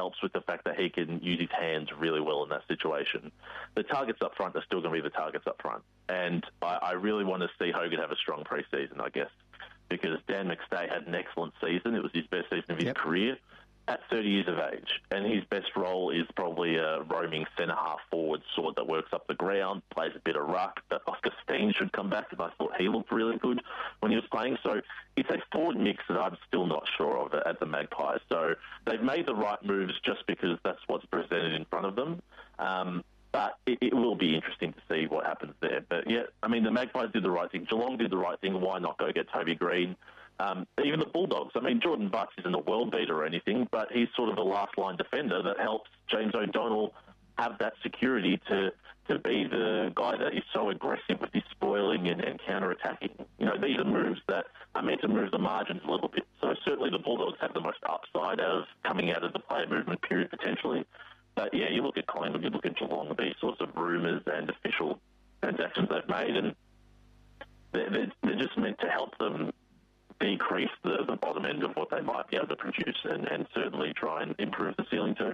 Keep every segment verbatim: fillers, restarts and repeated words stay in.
helps with the fact that he can use his hands really well in that situation. The targets up front are still going to be the targets up front. And I, I really want to see Hogan have a strong pre-season, I guess, because Dan McStay had an excellent season. It was his best season of his yep. career at thirty years of age. And his best role is probably a roaming centre-half forward sort that works up the ground, plays a bit of ruck. But Oscar Steen should come back, and I thought he looked really good when he was playing. So it's a forward mix that I'm still not sure of at the Magpies. So they've made the right moves just because that's what's presented in front of them. Um, but it, it will be interesting to see what happens there. But yeah, I mean, the Magpies did the right thing. Geelong did the right thing. Why not go get Toby Green? Um, even the Bulldogs. I mean, Jordan Bucks isn't a world beater or anything, but he's sort of a last-line defender that helps James O'Donnell have that security to, to be the guy that is so aggressive with his spoiling and, and counter-attacking. You know, these are moves that are meant to move the margins a little bit. So certainly the Bulldogs have the most upside out of coming out of the player movement period potentially. But yeah, you look at Collingwood, you look at Geelong, these sorts of rumours and official transactions they've made, and they're, they're, they're just meant to help them decrease the, the bottom end of what they might be able to produce and, and certainly try and improve the ceiling too.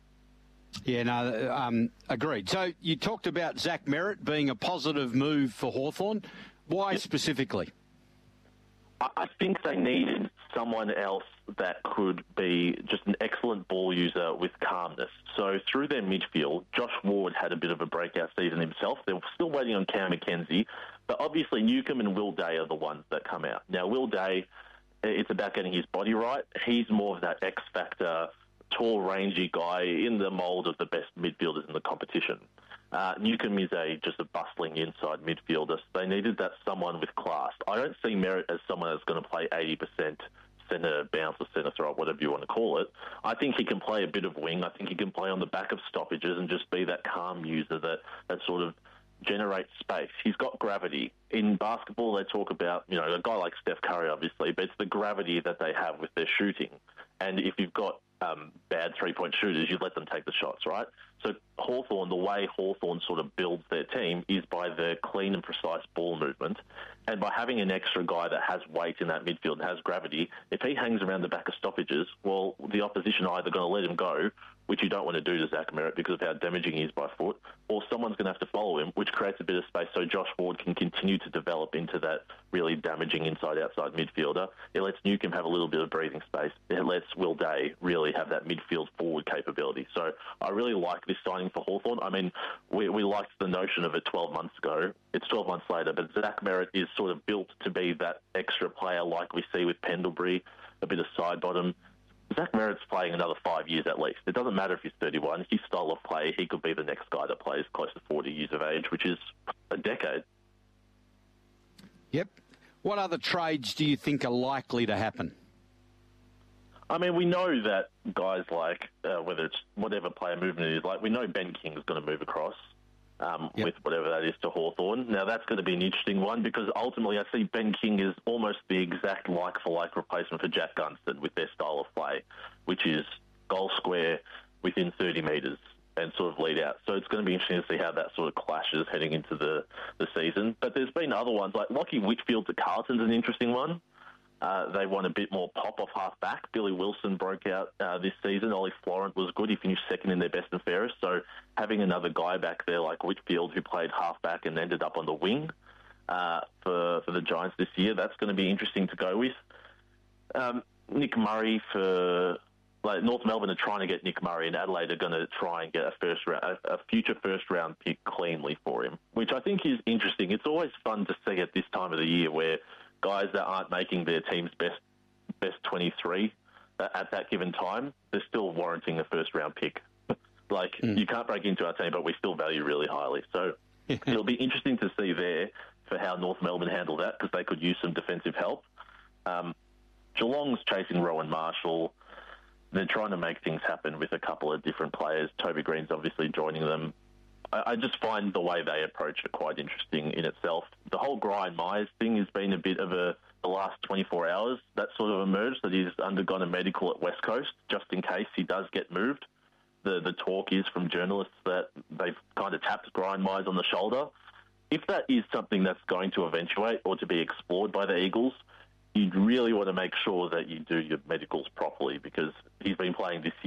Yeah, no, um, agreed. So you talked about Zach Merritt being a positive move for Hawthorn. Why yep. specifically? I, I think they needed someone else that could be just an excellent ball user with calmness. So through their midfield, Josh Ward had a bit of a breakout season himself. They're still waiting on Cam McKenzie, but obviously Newcombe and Will Day are the ones that come out. Now, Will Day, it's about getting his body right. He's more of that X-factor, tall, rangy guy in the mould of the best midfielders in the competition. Uh, Newcombe is a just a bustling inside midfielder. So they needed that someone with class. I don't see Merritt as someone that's going to play eighty percent centre bounce or centre throw, whatever you want to call it. I think he can play a bit of wing. I think he can play on the back of stoppages and just be that calm user that, that sort of generates space. He's got gravity. In basketball, they talk about, you know, a guy like Steph Curry, obviously, but it's the gravity that they have with their shooting. And if you've got um, bad three-point shooters, you let them take the shots, right? So Hawthorn, the way Hawthorn sort of builds their team is by the clean and precise ball movement. And by having an extra guy that has weight in that midfield and has gravity, if he hangs around the back of stoppages, well, the opposition are either going to let him go, which you don't want to do to Zach Merritt because of how damaging he is by foot, or someone's going to have to follow him, which creates a bit of space so Josh Ward can continue to develop into that really damaging inside-outside midfielder. It lets Newcombe have a little bit of breathing space. It lets Will Day really have that midfield forward capability. So I really like this signing for Hawthorn. I mean, we, we liked the notion of it twelve months ago. It's twelve months later, but Zach Merritt is sort of built to be that extra player like we see with Pendlebury, a bit of side bottom. Zach Merritt's playing another five years at least. It doesn't matter if he's thirty-one. His style of play, he could be the next guy that plays close to forty years of age, which is a decade. Yep. What other trades do you think are likely to happen? I mean, we know that guys like, uh, whether it's whatever player movement it is, like we know Ben King is going to move across um, yep. with whatever that is to Hawthorn. Now, that's going to be an interesting one because ultimately I see Ben King as almost the exact like-for-like replacement for Jack Gunston with their style of play, which is goal square within thirty metres and sort of lead out. So it's going to be interesting to see how that sort of clashes heading into the, the season. But there's been other ones, like Lockie Whitfield to Carlton's an interesting one. Uh, they want a bit more pop off half back. Billy Wilson broke out uh, this season. Ollie Florent was good. He finished second in their best and fairest. So having another guy back there like Whitfield who played half back and ended up on the wing uh, for for the Giants this year, that's going to be interesting to go with. Um, Nick Murray for like North Melbourne are trying to get Nick Murray, and Adelaide are going to try and get a first round, a, a future first round pick cleanly for him, which I think is interesting. It's always fun to see at this time of the year where guys that aren't making their team's best best twenty-three at that given time, they're still warranting a first-round pick. like, mm. you can't break into our team, but we still value really highly. So it'll be interesting to see there for how North Melbourne handle that because they could use some defensive help. Um, Geelong's chasing Rowan Marshall. They're trying to make things happen with a couple of different players. Toby Green's obviously joining them. I just find the way they approach it quite interesting in itself. The whole Brian Myers thing has been a bit of a, the last twenty-four hours, that sort of emerged, that he's undergone a medical at West Coast, just in case he does get moved. The the talk is from journalists that they've kind of tapped Brian Myers on the shoulder. If that is something that's going to eventuate or to be explored by the Eagles, you'd really want to make sure that you do your medicals properly because he's been playing this